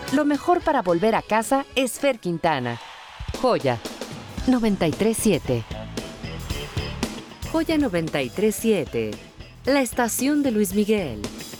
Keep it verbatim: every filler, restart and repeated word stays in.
Lo mejor para volver a casa es Fer Quintana. Joya noventa y tres siete. Joya noventa y tres siete. La estación de Luis Miguel.